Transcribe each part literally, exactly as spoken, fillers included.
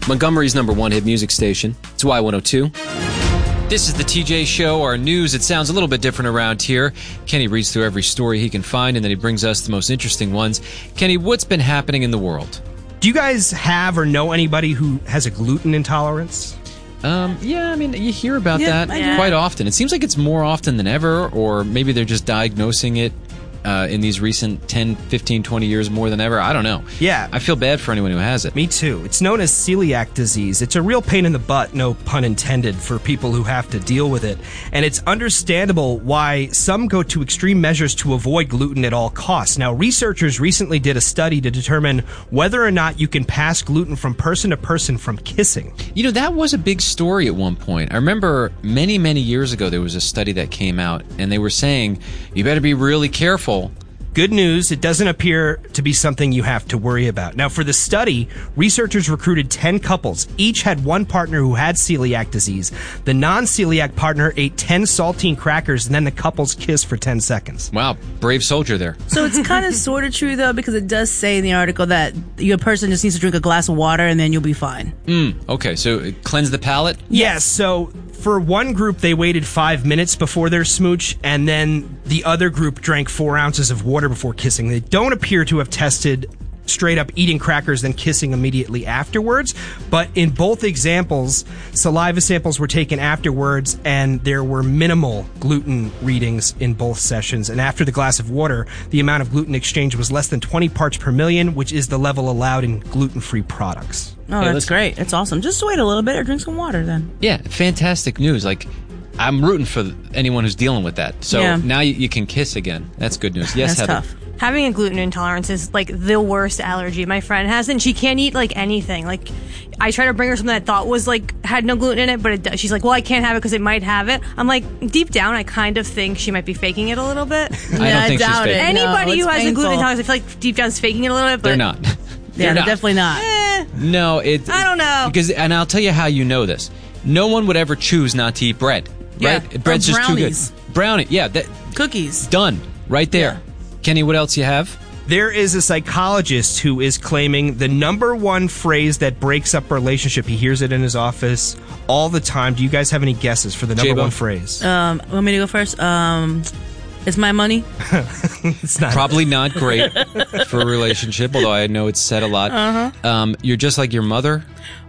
Montgomery's number one hit music station. It's Y one oh two. This is the T J Show, our news. It sounds a little bit different around here. Kenny reads through every story he can find, and then he brings us the most interesting ones. Kenny, what's been happening in the world? Do you guys have or know anybody who has a gluten intolerance? Um, yeah, I mean, you hear about Yeah, that yeah. quite often. It seems like it's more often than ever, or maybe they're just diagnosing it uh, in these recent ten, fifteen, twenty years more than ever. I don't know. Yeah. I feel bad for anyone who has it. Me too. It's known as celiac disease. It's a real pain in the butt, no pun intended, for people who have to deal with it. And it's understandable why some go to extreme measures to avoid gluten at all costs. Now, researchers recently did a study to determine whether or not you can pass gluten from person to person from kissing. You know, that was a big story at one point. I remember many, many years ago there was a study that came out, and they were saying, you better be really careful. Good news, it doesn't appear to be something you have to worry about. Now, for the study, researchers recruited ten couples. Each had one partner who had celiac disease. The non-celiac partner ate ten saltine crackers, and then the couples kissed for ten seconds. Wow, brave soldier there. So it's kind of sort of true, though, because it does say in the article that your person just needs to drink a glass of water and then you'll be fine. Mm, okay, so uh, cleanse the palate? Yes, so for one group, they waited five minutes before their smooch, and then the other group drank four ounces of water before kissing. They don't appear to have tested straight up eating crackers then kissing immediately afterwards, but in both examples, saliva samples were taken afterwards, and there were minimal gluten readings in both sessions. And after the glass of water, the amount of gluten exchange was less than twenty parts per million, which is the level allowed in gluten-free products. Oh, Hey, that's listen. great. It's awesome. Just wait a little bit or drink some water then. Yeah, fantastic news. Like, I'm rooting for anyone who's dealing with that. So Yeah. now you, you can kiss again. That's good news. Yes, That's Heather. tough. Having a gluten intolerance is like the worst allergy my friend has, and she can't eat like anything. Like, I try to bring her something that I thought was like had no gluten in it, but it does. She's like, well, I can't have it because it might have it. I'm like, deep down, I kind of think she might be faking it a little bit. I don't think she's doubt faking it. it. Anybody No, who it's has a painful. gluten intolerance, I feel like deep down is faking it a little bit. But They're not. Yeah, they're not. definitely not. Eh, No, it. I don't know. Because, and I'll tell you how you know this. No one would ever choose not to eat bread. Yeah, Right? Bread's or just too good. brownies. Brownie. Yeah, that, Cookies. done. Right there. Kenny, what else you have? There is a psychologist who is claiming the number one phrase that breaks up a relationship. He hears it in his office all the time. Do you guys have any guesses for the number J-Bo? one phrase? Um, want me to go first? Um, it's my money. It's not. Probably not great for a relationship, although I know it's said a lot. Uh-huh. Um, you're just like your mother.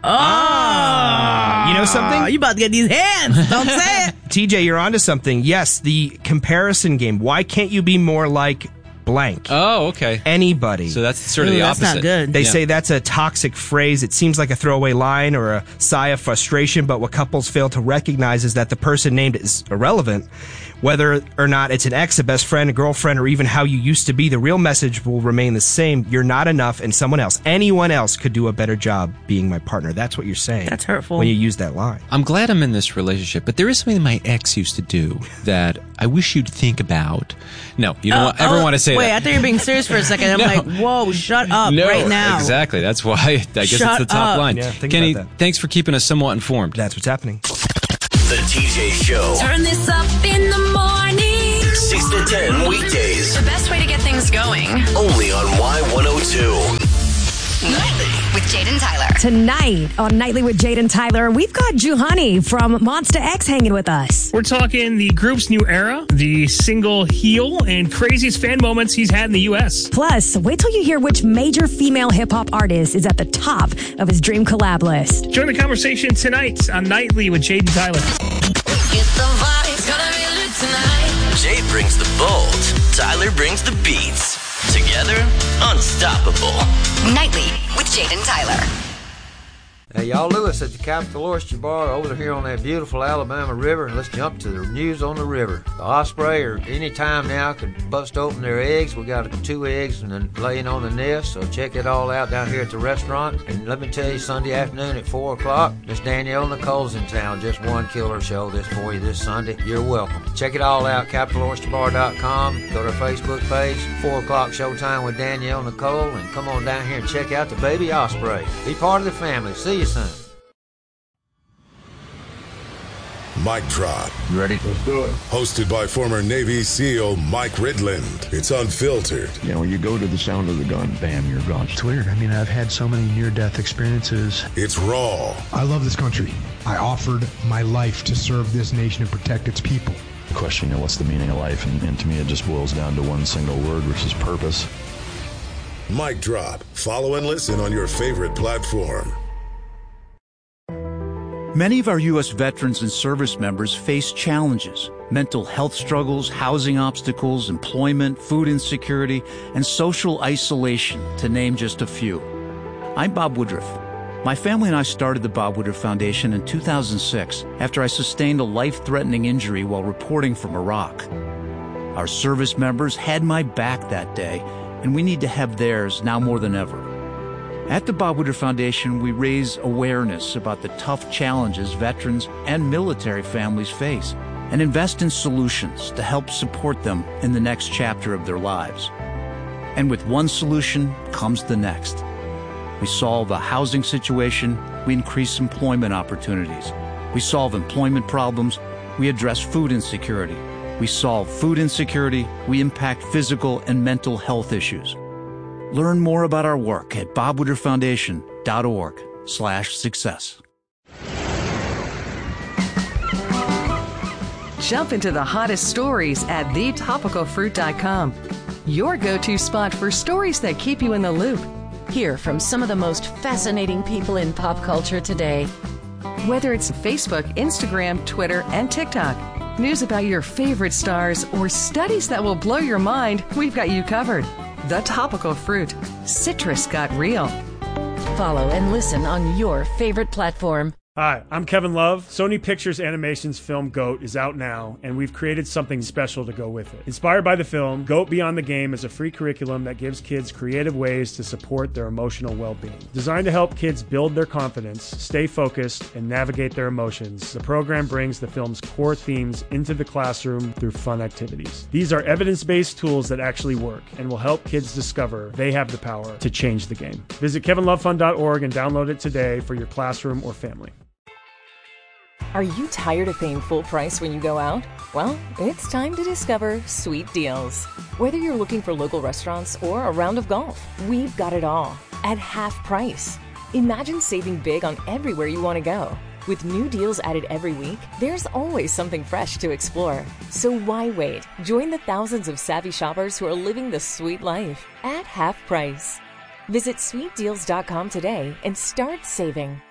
You know Oh, something? you about to get these hands. Don't say it. T J, you're onto something. Yes, the comparison game. Why can't you be more like blank? Oh, okay. Anybody. So that's sort of Ooh, the that's opposite. not good. They Yeah. say that's a toxic phrase. It seems like a throwaway line or a sigh of frustration, but what couples fail to recognize is that the person named is irrelevant. Whether or not it's an ex, a best friend, a girlfriend, or even how you used to be, the real message will remain the same. You're not enough, and someone else, anyone else, could do a better job being my partner. That's what you're saying. That's hurtful. When you use that line. I'm glad I'm in this relationship, but there is something my ex used to do that I wish you'd think about. No, you don't Oh, want, ever oh, want to say wait, that. I thought you were being serious for a second. I'm No. like, whoa, shut up no, right now. exactly. That's why I guess Shut it's the top up. line. Yeah, think Kenny, about that. thanks for keeping us somewhat informed. That's what's happening. The T J Show. Turn this up in the morning. six to ten weekdays. The best way to get things going. Only on Y one oh two. Nightly with Jaden Tyler. Tonight on Nightly with Jaden Tyler, we've got Juhani from Monster X hanging with us. We're talking the group's new era, the single heel, and craziest fan moments he's had in the U S. Plus, wait till you hear which major female hip-hop artist is at the top of his dream collab list. Join the conversation tonight on Nightly with Jaden Tyler. Get the vibes, gonna be lit tonight. Jade brings the bold. Tyler brings the beats. Together, unstoppable. Nightly with Jaden Tyler. Hey, y'all, Lewis at the Capital Oyster Bar over here on that beautiful Alabama River. Let's jump to the news on the river. The osprey, or any time now, can bust open their eggs. We got two eggs and then laying on the nest, so check it all out down here at the restaurant. And let me tell you, Sunday afternoon at four o'clock, Miss Danielle Nicole's in town. Just one killer show this for you this Sunday. You're welcome. Check it all out, capital oyster bar dot com. Go to our Facebook page, four o'clock showtime with Danielle Nicole, and come on down here and check out the baby osprey. Be part of the family. See you soon. Mic Drop. You ready? Let's do it. Hosted by former Navy SEAL Mike Ridland. It's unfiltered. You know, you go to the sound of the gun, bam, you're gone. It's weird. I mean, I've had so many near-death experiences. It's raw. I love this country. I offered my life to serve this nation and protect its people. Question, you know, what's the meaning of life? And, and to me, it just boils down to one single word, which is purpose. Mic Drop. Follow and listen on your favorite platform. Many of our U S veterans and service members face challenges: mental health struggles, housing obstacles, employment, food insecurity, and social isolation, to name just a few. I'm Bob Woodruff. My family and I started the Bob Woodruff Foundation in two thousand six after I sustained a life-threatening injury while reporting from Iraq. Our service members had my back that day, and we need to have theirs now more than ever. At the Bob Woodruff Foundation, we raise awareness about the tough challenges veterans and military families face and invest in solutions to help support them in the next chapter of their lives. And with one solution comes the next. We solve a housing situation, we increase employment opportunities. We solve employment problems, we address food insecurity. We solve food insecurity, we impact physical and mental health issues. Learn more about our work at bobwoodrufffoundation.org slash success. Jump into the hottest stories at the topical fruit dot com. Your go-to spot for stories that keep you in the loop. Hear from some of the most fascinating people in pop culture today. Whether it's Facebook, Instagram, Twitter, and TikTok, news about your favorite stars, or studies that will blow your mind, we've got you covered. The Topical Fruit. Citrus got real. Follow and listen on your favorite platform. Hi, I'm Kevin Love. Sony Pictures Animation's film GOAT is out now, and we've created something special to go with it. Inspired by the film, GOAT Beyond the Game is a free curriculum that gives kids creative ways to support their emotional well-being. Designed to help kids build their confidence, stay focused, and navigate their emotions, the program brings the film's core themes into the classroom through fun activities. These are evidence-based tools that actually work and will help kids discover they have the power to change the game. Visit kevin love fund dot org and download it today for your classroom or family. Are you tired of paying full price when you go out? Well, it's time to discover Sweet Deals. Whether you're looking for local restaurants or a round of golf, we've got it all at half price. Imagine saving big on everywhere you want to go. With new deals added every week, there's always something fresh to explore. So why wait? Join the thousands of savvy shoppers who are living the sweet life at half price. Visit sweet deals dot com today and start saving.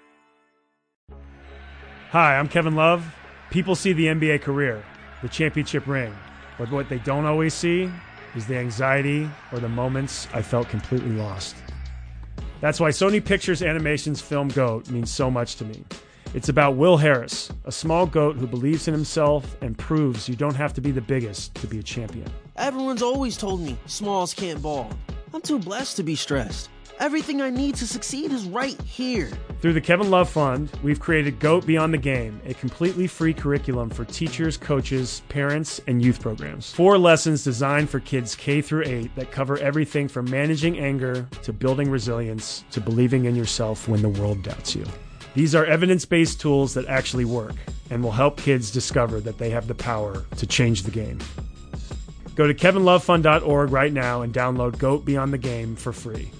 Hi, I'm Kevin Love. People see the N B A career, the championship ring, but what they don't always see is the anxiety or the moments I felt completely lost. That's why Sony Pictures Animation's film GOAT means so much to me. It's about Will Harris, a small goat who believes in himself and proves you don't have to be the biggest to be a champion. Everyone's always told me smalls can't ball. I'm too blessed to be stressed. Everything I need to succeed is right here. Through the Kevin Love Fund, we've created GOAT Beyond the Game, a completely free curriculum for teachers, coaches, parents, and youth programs. Four lessons designed for kids K through eight that cover everything from managing anger to building resilience to believing in yourself when the world doubts you. These are evidence-based tools that actually work and will help kids discover that they have the power to change the game. Go to kevin love fund dot org right now and download GOAT Beyond the Game for free.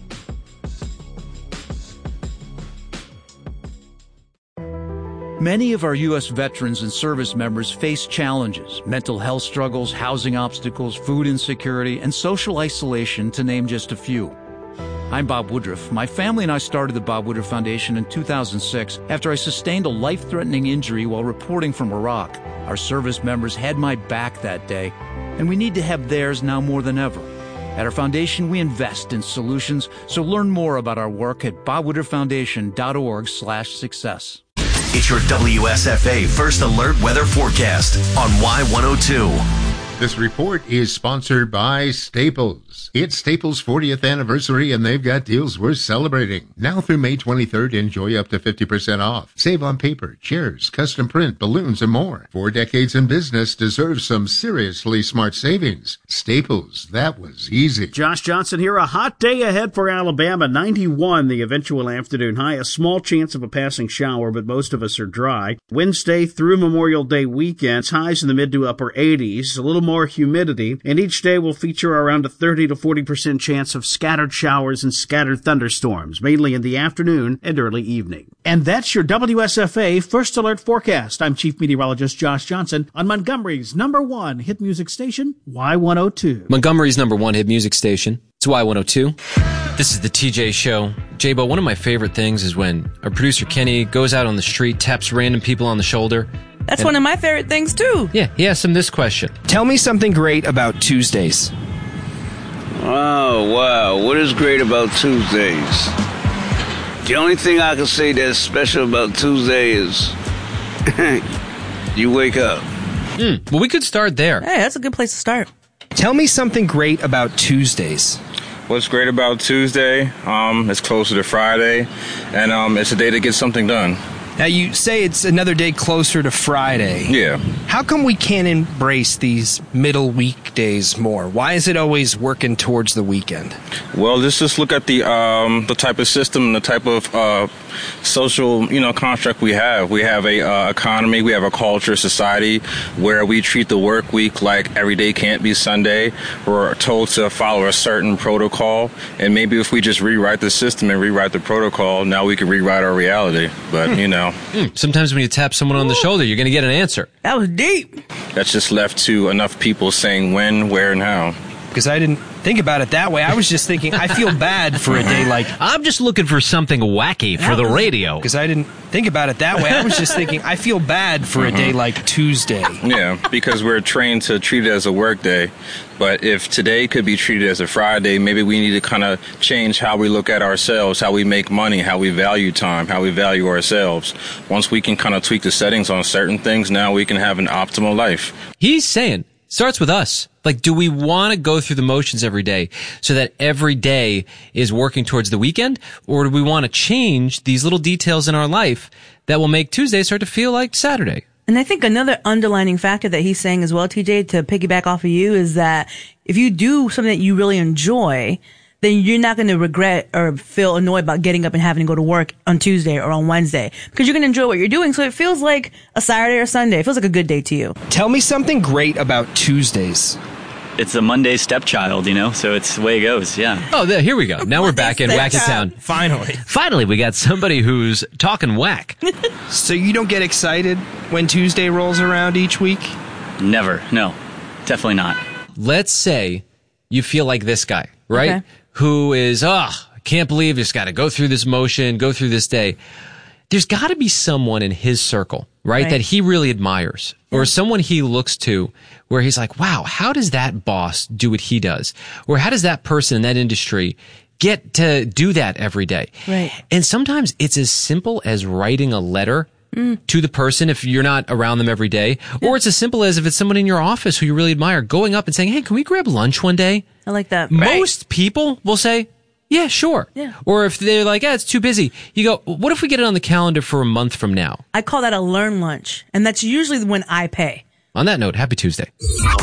Many of our U S veterans and service members face challenges: mental health struggles, housing obstacles, food insecurity, and social isolation, to name just a few. I'm Bob Woodruff. My family and I started the Bob Woodruff Foundation in two thousand six after I sustained a life-threatening injury while reporting from Iraq. Our service members had my back that day, and we need to have theirs now more than ever. At our foundation, we invest in solutions, so learn more about our work at bobwoodrufffoundation.org slash success. It's your W S F A First Alert Weather Forecast on Y one oh two. This report is sponsored by Staples. It's Staples' fortieth anniversary, and they've got deals worth celebrating. Now through May twenty-third, enjoy up to fifty percent off. Save on paper, chairs, custom print, balloons, and more. Four decades in business deserves some seriously smart savings. Staples, that was easy. Josh Johnson here. A hot day ahead for Alabama. ninety-one, the eventual afternoon high. A small chance of a passing shower, but most of us are dry. Wednesday through Memorial Day weekend, highs in the mid to upper eighties. A little more humidity, and each day will feature around a thirty to forty percent chance of scattered showers and scattered thunderstorms, mainly in the afternoon and early evening. And that's your W S F A First Alert Forecast. I'm Chief Meteorologist Josh Johnson on Montgomery's number one hit music station, Y one oh two. Montgomery's number one hit music station. It's Y one oh two. This is the T J Show. J-Bo, one of my favorite things is when our producer Kenny goes out on the street, taps random people on the shoulder. That's and, one of my favorite things, too. Yeah, he asked him this question. Tell me something great about Tuesdays. Oh, wow. What is great about Tuesdays? The only thing I can say that's special about Tuesday is you wake up. Mm, well, we could start there. Hey, that's a good place to start. Tell me something great about Tuesdays. What's great about Tuesday? Um, it's closer to Friday, and um, it's a day to get something done. Now, you say it's another day closer to Friday. Yeah. How come we can't embrace these middle weekdays more? Why is it always working towards the weekend? Well, let's just look at the um, the type of system, the type of uh, social, you know, construct we have. We have a uh, economy, we have a culture, society where we treat the work week like every day can't be Sunday. We're told to follow a certain protocol, and maybe if we just rewrite the system and rewrite the protocol, now we can rewrite our reality. But, hmm. you know. Hmm. Sometimes when you tap someone on the shoulder, you're going to get an answer. That was deep. That's just left to enough people saying when, where, and how. Because I didn't think about it that way. I was just thinking, I feel bad for a day like... I'm just looking for something wacky for the radio. Because I didn't think about it that way. I was just thinking, I feel bad for mm-hmm. a day like Tuesday. Yeah, because we're trained to treat it as a work day. But if today could be treated as a Friday, maybe we need to kind of change how we look at ourselves, how we make money, how we value time, how we value ourselves. Once we can kind of tweak the settings on certain things, now we can have an optimal life. He's saying, starts with us. Like, do we want to go through the motions every day so that every day is working towards the weekend? Or do we want to change these little details in our life that will make Tuesday start to feel like Saturday? And I think another underlining factor that he's saying as well, T J, to piggyback off of you, is that if you do something that you really enjoy, then you're not going to regret or feel annoyed about getting up and having to go to work on Tuesday or on Wednesday, because you're going to enjoy what you're doing. So it feels like a Saturday or Sunday. It feels like a good day to you. Tell me something great about Tuesdays. It's a Monday stepchild, you know, so it's the way it goes, yeah. Oh, there, here we go. Now we're back in Wacky Town. Finally. Finally, we got somebody who's talking whack. So you don't get excited when Tuesday rolls around each week? Never. No, definitely not. Let's say you feel like this guy, right? Okay. Who is, oh, I can't believe just got to go through this motion, go through this day. There's got to be someone in his circle, right, right, that he really admires, or someone he looks to where he's like, wow, how does that boss do what he does? Or how does that person in that industry get to do that every day? Right. And sometimes it's as simple as writing a letter mm. to the person if you're not around them every day, yeah. or it's as simple as if it's someone in your office who you really admire, going up and saying, hey, can we grab lunch one day? I like that. Most right. people will say, yeah, sure. Yeah. Or if they're like, yeah, it's too busy, you go, what if we get it on the calendar for a month from now? I call that a learn lunch, and that's usually when I pay. On that note, happy Tuesday.